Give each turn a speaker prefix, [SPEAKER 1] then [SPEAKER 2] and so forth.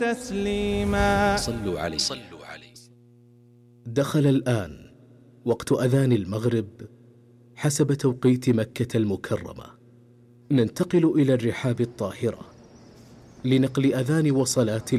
[SPEAKER 1] تسليما.
[SPEAKER 2] صلوا عليه.
[SPEAKER 3] دخل الآن وقت أذان المغرب حسب توقيت مكة المكرمة. ننتقل إلى الرحاب الطاهرة لنقل أذان وصلاة